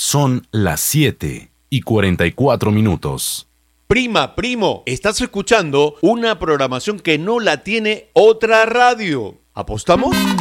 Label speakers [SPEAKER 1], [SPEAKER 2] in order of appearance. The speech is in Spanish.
[SPEAKER 1] Son las 7:44.
[SPEAKER 2] Prima, primo, estás escuchando una programación que no la tiene otra radio. ¿Apostamos?